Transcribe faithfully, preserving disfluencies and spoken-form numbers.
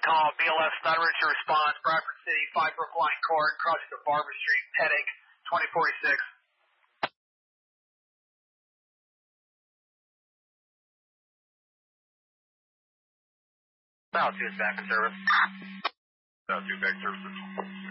call, B L S Thunderbird to response, Bradford City, Five Brookline Court, crossing to Barber Street, heading twenty forty-six. Now two is back in service. Now two back in service.